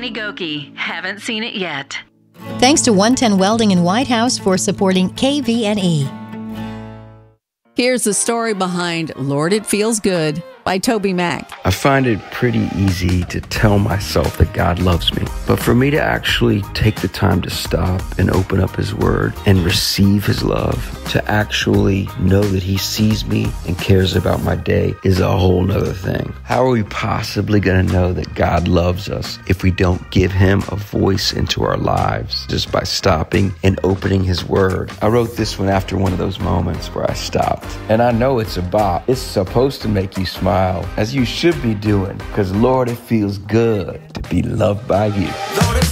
Annie Gokey. Haven't seen it yet. Thanks to 110 Welding in White House for supporting KVNE. Here's the story behind Lord, It Feels Good by Toby Mac. I find it pretty easy to tell myself that God loves me. But for me to actually take the time to stop and open up His Word and receive His love, to actually know that He sees me and cares about my day is a whole nother thing. How are we possibly going to know that God loves us if we don't give Him a voice into our lives just by stopping and opening His Word? I wrote this one after one of those moments where I stopped. And I know it's a bop. It's supposed to make you smile, as you should be doing, because Lord, it feels good to be loved by you. Lord, it